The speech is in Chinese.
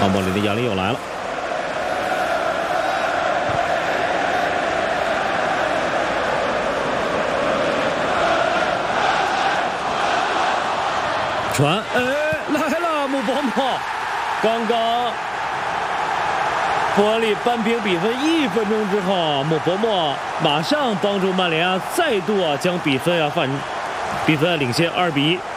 奥莫里的压力又来了。传，来了，姆博莫，刚刚伯利扳平比分1分钟之后，姆博莫马上帮助曼联再度将比分领先2比1。